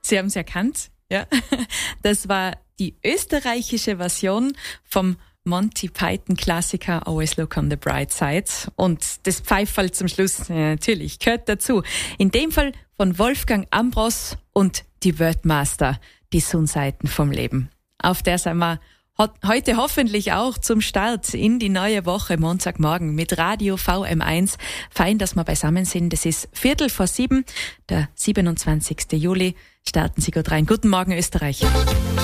Sie haben es erkannt, ja. Das war die österreichische Version vom Monty Python Klassiker Always Look on the Bright Side. Und das Pfeiferl zum Schluss, natürlich, gehört dazu. In dem Fall von Wolfgang Ambros und die Wordmaster, die Sonnenseiten vom Leben. Auf der sind wir heute hoffentlich auch zum Start in die neue Woche, Montagmorgen mit Radio VM1. Fein, dass wir beisammen sind. Das ist 6:15, der 27. Juli. Starten Sie gut rein. Guten Morgen, Österreich.